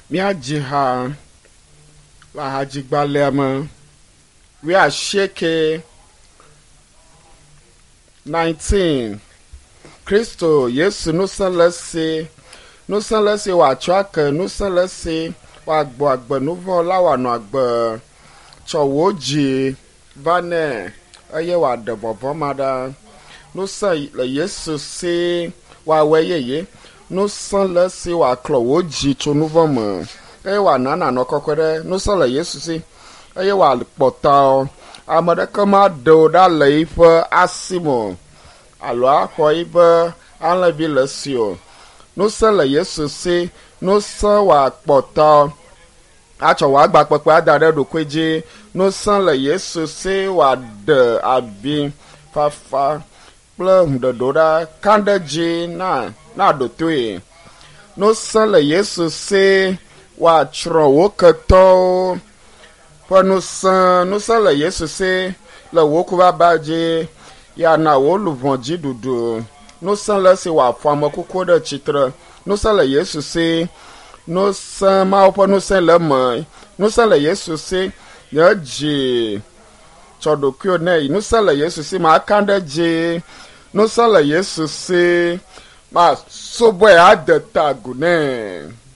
miadziha le ahadzigbalẽa me wiasieke 19 Kristo Yesu ŋusẽ le esi wòatsɔ ake ŋusẽ le esi wòagbɔ agbenuvɔ la wòanɔ agbe tsɔ wò dzi va nɛ eye wòaɖe vɔvɔ ma ɖa ŋusẽ le Yesu si wòawɔ yeye ŋusẽ le esi wòaklɔ wò dzi tso nuvɔ me eye wòana nanɔ kɔkɔe ɖe ŋusẽ le Yesu si eye wòakpɔta ame ɖeke maɖe wò ɖa le yiƒe asi me alo axɔ yiƒe alẽvi le esi o. Ŋusẽ le Yesu si ŋusẽ wòakpɔta atsɔ wò agbakpekpe ada ɖe ɖokui dzi ŋusẽ le Yesu si wòaɖe abi fafa kple ŋuɖoɖo ɖa ka ɖe dzi na ɖotoe. Ŋusẽ le Yesu si wòatsrɔ̃ wò ketɔwo ƒe ŋusẽ le Yesu si le wò kubaba dzi yana wò luʋɔ dzi ɖuɖu ŋusẽ le esi wòafɔ ame kuku ɖe tsitre ŋusẽ le Yesu si ŋusẽ Mawu ƒe ŋusẽ le eme ŋusẽ le Yesu si nye dzi tsɔ ɖokuiwo nɛ ŋusẽ le Yesu si maka ɖe dzi ŋusẽ le Yesu si masubɔe ade ta agu nɛ.